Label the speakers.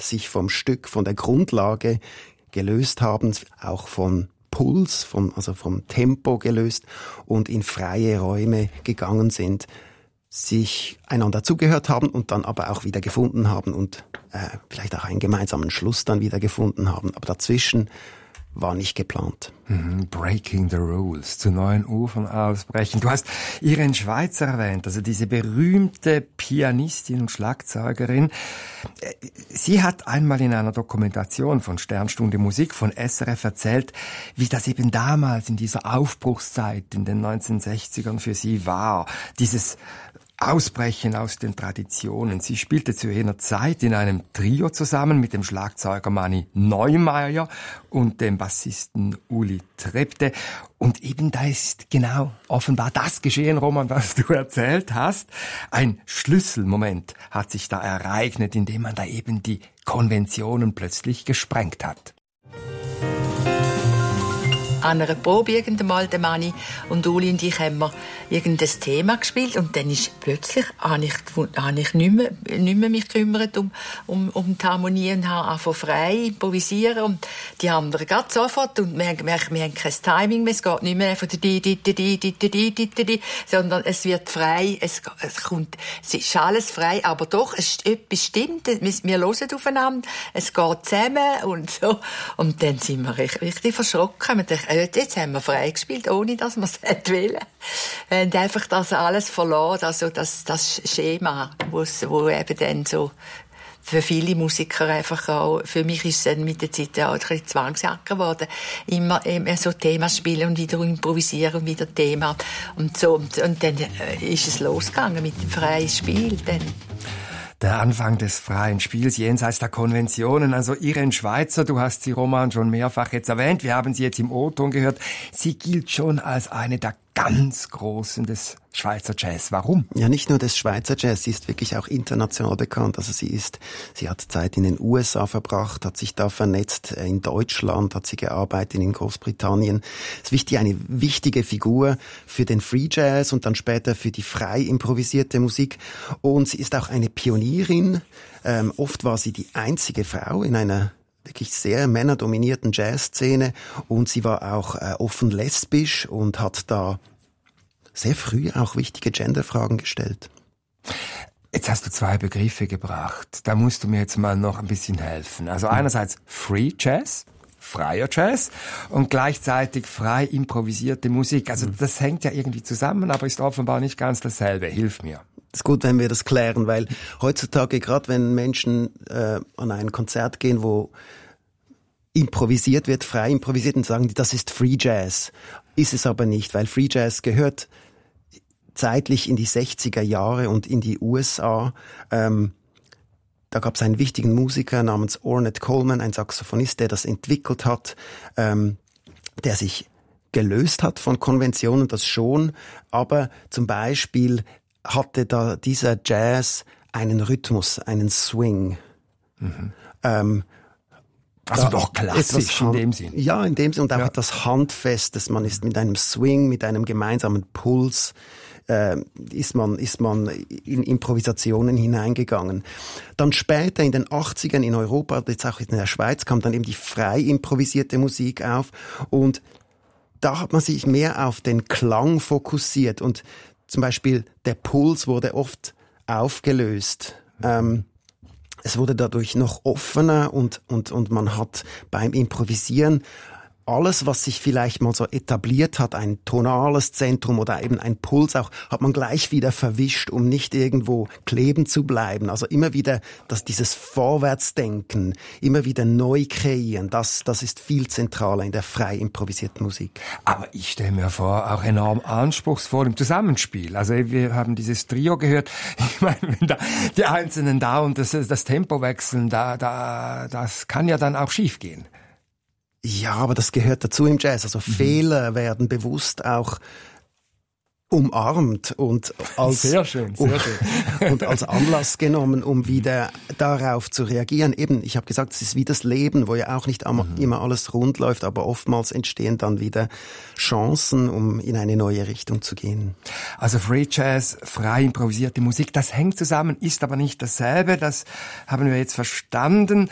Speaker 1: sich vom Stück, von der Grundlage gelöst haben, auch vom Puls, also vom Tempo gelöst und in freie Räume gegangen sind, sich einander zugehört haben und dann aber auch wieder gefunden haben und vielleicht auch einen gemeinsamen Schluss dann wieder gefunden haben. Aber dazwischen war nicht geplant.
Speaker 2: Breaking the rules, zu neuen Ufern ausbrechen. Du hast Irene Schweizer erwähnt, also diese berühmte Pianistin und Schlagzeugerin. Sie hat einmal in einer Dokumentation von Sternstunde Musik von SRF erzählt, wie das eben damals in dieser Aufbruchszeit in den 1960ern für sie war. Dieses Ausbrechen aus den Traditionen. Sie spielte zu jener Zeit in einem Trio zusammen mit dem Schlagzeuger Mani Neumeier und dem Bassisten Uli Trepte. Und eben da ist genau offenbar das geschehen, Roman, was du erzählt hast. Ein Schlüsselmoment hat sich da ereignet, indem man da eben die Konventionen plötzlich gesprengt hat.
Speaker 3: An einer Probe irgendwann mal, der Mani und Uli und ich, haben wir irgendein Thema gespielt und dann ist plötzlich, habe ich nicht mehr mich gekümmert um die Harmonie und habe angefangen frei improvisieren und die anderen geht sofort und wir haben kein Timing mehr, es geht nicht mehr von der di, sondern es wird frei, es ist alles frei, aber doch, etwas stimmt, wir hören aufeinander, es geht zusammen und so und dann sind wir richtig verschrocken, wir dachten, jetzt haben wir frei gespielt, ohne dass wir es wollen. Wir haben einfach das alles verloren, also das Schema, wo eben dann so für viele Musiker einfach auch, für mich ist es dann mit der Zeit auch ein bisschen Zwangsjacke geworden, immer so Thema spielen und wieder improvisieren und wieder Thema und so. Und dann ist es losgegangen mit dem freien Spiel dann.
Speaker 2: Der Anfang des freien Spiels jenseits der Konventionen. Also Irene Schweizer, du hast sie, Roman, schon mehrfach jetzt erwähnt. Wir haben sie jetzt im O-Ton gehört. Sie gilt schon als eine der ganz Großen des Schweizer Jazz. Warum?
Speaker 1: Ja, nicht nur des Schweizer Jazz, sie ist wirklich auch international bekannt. Also sie hat Zeit in den USA verbracht, hat sich da vernetzt, in Deutschland hat sie gearbeitet, in Großbritannien. Es ist eine wichtige Figur für den Free Jazz und dann später für die frei improvisierte Musik. Und sie ist auch eine Pionierin. Oft war sie die einzige Frau in einer wirklich sehr männerdominierten Jazzszene und sie war auch offen lesbisch und hat da sehr früh auch wichtige Genderfragen gestellt.
Speaker 2: Jetzt hast du zwei Begriffe gebracht. Da musst du mir jetzt mal noch ein bisschen helfen. Also einerseits Free Jazz, freier Jazz und gleichzeitig frei improvisierte Musik. Also das hängt ja irgendwie zusammen, aber ist offenbar nicht ganz dasselbe. Hilf mir.
Speaker 1: Es ist gut, wenn wir das klären, weil heutzutage, gerade wenn Menschen an ein Konzert gehen, wo improvisiert wird, frei improvisiert, und sagen die, das ist Free Jazz. Ist es aber nicht, weil Free Jazz gehört zeitlich in die 60er Jahre und in die USA. Da gab es einen wichtigen Musiker namens Ornette Coleman, ein Saxophonist, der das entwickelt hat, der sich gelöst hat von Konventionen, das schon, aber zum Beispiel hatte da dieser Jazz einen Rhythmus, einen Swing.
Speaker 2: Also doch klassisch in dem Sinn.
Speaker 1: Ja, in dem Sinn und auch etwas Handfestes. Man ist mit einem Swing, mit einem gemeinsamen Puls, ist man in Improvisationen hineingegangen. Dann später in den 80ern in Europa, jetzt auch in der Schweiz, kam dann eben die frei improvisierte Musik auf und da hat man sich mehr auf den Klang fokussiert und zum Beispiel der Puls wurde oft aufgelöst. Es wurde dadurch noch offener und man hat beim Improvisieren alles, was sich vielleicht mal so etabliert hat, ein tonales Zentrum oder eben ein Puls auch, hat man gleich wieder verwischt, um nicht irgendwo kleben zu bleiben. Also immer wieder dieses Vorwärtsdenken, immer wieder neu kreieren, das ist viel zentraler in der frei improvisierten Musik.
Speaker 2: Aber ich stelle mir vor, auch enorm anspruchsvoll im Zusammenspiel. Also wir haben dieses Trio gehört. Ich meine, wenn da die Einzelnen da und das Tempo wechseln, das kann ja dann auch schief gehen.
Speaker 1: Ja, aber das gehört dazu im Jazz. Also Fehler werden bewusst auch umarmt und als
Speaker 2: sehr schön.
Speaker 1: Und als Anlass genommen, um wieder darauf zu reagieren. Eben, ich habe gesagt, es ist wie das Leben, wo ja auch nicht immer alles rund läuft, aber oftmals entstehen dann wieder Chancen, um in eine neue Richtung zu gehen.
Speaker 2: Also Free Jazz, frei improvisierte Musik, das hängt zusammen, ist aber nicht dasselbe, das haben wir jetzt verstanden.